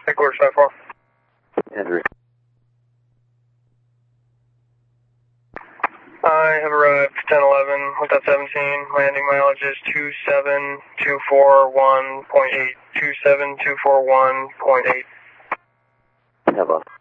Headquarters 5-4. Andrew. I have arrived 1011 with that 17. Landing mileage is 27241.8. 27241.8. Have a